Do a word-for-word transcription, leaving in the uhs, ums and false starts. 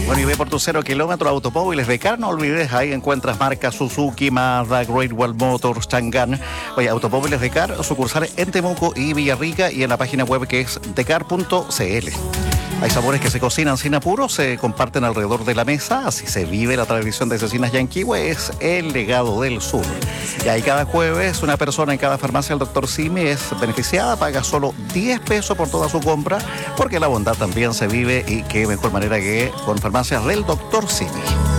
Bueno, y ve por tu cero kilómetro Automóviles de Car, no olvides, ahí encuentras marcas Suzuki, Mazda, Great Wall Motors, Chang'an. Oye, Automóviles de Car, sucursales en Temuco y Villarrica y en la página web que es decar punto cl. Hay sabores que se cocinan sin apuro, se comparten alrededor de la mesa, así se vive la tradición de Cecinas Yanquihue, es el legado del sur. Y ahí cada jueves una persona en cada farmacia del doctor Simi es beneficiada, paga solo diez pesos por toda su compra, porque la bondad también se vive y qué mejor manera que con farmacias del doctor Simi.